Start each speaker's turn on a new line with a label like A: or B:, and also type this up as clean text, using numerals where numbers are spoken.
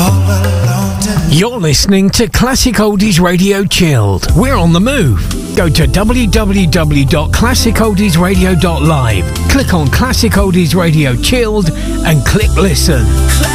A: You're listening to Classic Oldies Radio Chilled. We're on the move. Go to www.classicoldiesradio.live. Click on Classic Oldies Radio Chilled and click listen.